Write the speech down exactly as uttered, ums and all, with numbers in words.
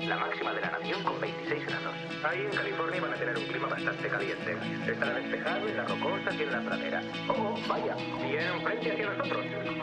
la máxima de la nación con veintiséis grados. Ahí en California van a tener un clima bastante caliente. Estará despejado en la rocosa y en la pradera. Oh, vaya. Bien frente hacia nosotros.